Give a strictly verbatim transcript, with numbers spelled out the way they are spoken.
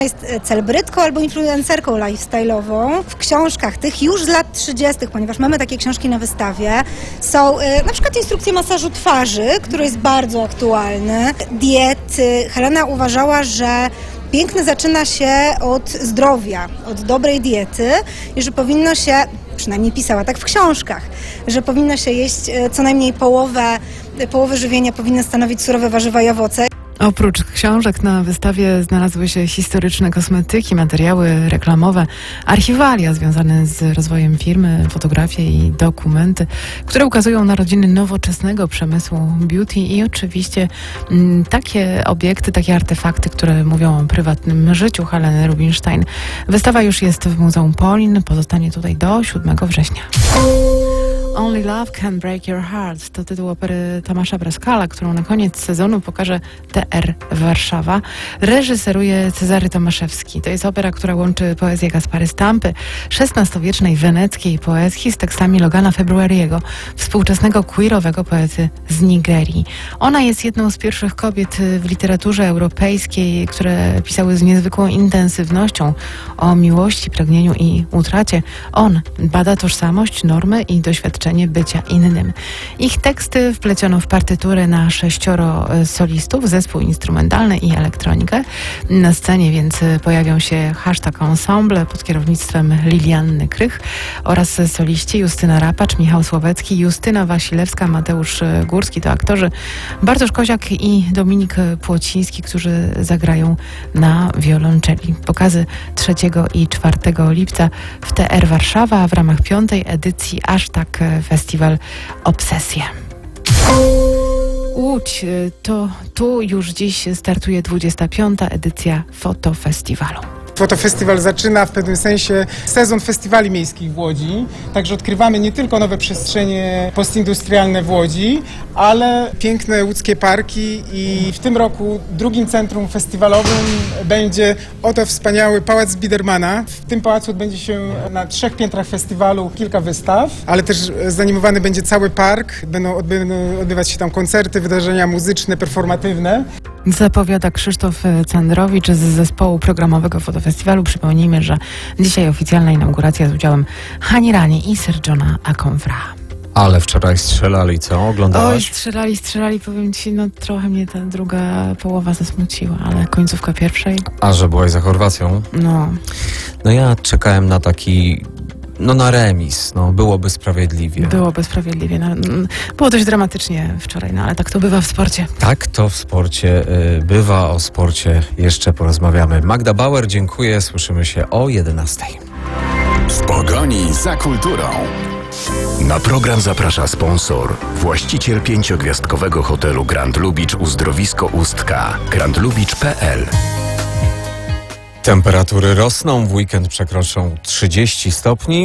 Jest celebrytką albo influencerką lifestyle'ową. W książkach tych już z lat trzydziestych, ponieważ mamy takie książki na wystawie, są y, na przykład instrukcje masażu twarzy, który jest bardzo aktualny, diety. Helena uważała, że piękno zaczyna się od zdrowia, od dobrej diety i że powinno się, przynajmniej pisała tak w książkach, że powinno się jeść co najmniej połowę, połowę żywienia powinny stanowić surowe warzywa i owoce. Oprócz książek na wystawie znalazły się historyczne kosmetyki, materiały reklamowe, archiwalia związane z rozwojem firmy, fotografie i dokumenty, które ukazują narodziny nowoczesnego przemysłu beauty i oczywiście m, takie obiekty, takie artefakty, które mówią o prywatnym życiu Heleny Rubinstein. Wystawa już jest w Muzeum Polin, pozostanie tutaj do siódmego września. Only Love Can Break Your Heart to tytuł opery Tomasza Breskala, którą na koniec sezonu pokaże T R Warszawa. Reżyseruje Cezary Tomaszewski. To jest opera, która łączy poezję Gaspary Stampy, szesnastowiecznej weneckiej poezji z tekstami Logana Februariego, współczesnego queerowego poety z Nigerii. Ona jest jedną z pierwszych kobiet w literaturze europejskiej, które pisały z niezwykłą intensywnością o miłości, pragnieniu i utracie. On bada tożsamość, normy i doświadczenie bycia innym. Ich teksty wpleciono w partyturę na sześcioro solistów, zespół instrumentalny i elektronikę. Na scenie więc pojawią się hashtag ensemble pod kierownictwem Lilianny Krych oraz soliści Justyna Rapacz, Michał Słowecki, Justyna Wasilewska, Mateusz Górski. To aktorzy Bartosz Koziak i Dominik Płociński, którzy zagrają na wiolonczeli. Pokazy trzeciego i czwartego lipca w T R Warszawa, a w ramach piątej edycji Hashtag Festiwal Obsesje. Łódź, to tu już dziś startuje dwudziesta piąta edycja Fotofestiwalu. Fotofestiwal zaczyna w pewnym sensie sezon festiwali miejskich w Łodzi, także odkrywamy nie tylko nowe przestrzenie postindustrialne w Łodzi, ale piękne łódzkie parki i w tym roku drugim centrum festiwalowym będzie oto wspaniały Pałac Biedermana. W tym pałacu odbędzie się na trzech piętrach festiwalu kilka wystaw, ale też zanimowany będzie cały park, będą odbywać się tam koncerty, wydarzenia muzyczne, performatywne. Zapowiada Krzysztof Candrowicz z zespołu programowego Fotofestiwalu. Przypomnijmy, że dzisiaj oficjalna inauguracja z udziałem Hani Rani i Sir Johna Aconfra. Ale wczoraj strzelali, co? Oglądałaś? Oj, strzelali, strzelali, powiem ci, no trochę mnie ta druga połowa zasmuciła, ale końcówka pierwszej... A, że byłaś za Chorwacją? No. No ja czekałem na taki... No na remis, no byłoby sprawiedliwie. Byłoby sprawiedliwie. No, było dość dramatycznie wczoraj, no ale tak to bywa w sporcie. Tak to w sporcie y, bywa, o sporcie jeszcze porozmawiamy. Magda Bauer, dziękuję, słyszymy się o jedenastej. W pogoni za kulturą. Na program zaprasza sponsor, właściciel pięciogwiazdkowego hotelu Grand Lubicz Uzdrowisko Ustka, grand lubicz kropka p l. Temperatury rosną, w weekend przekroczą trzydzieści stopni.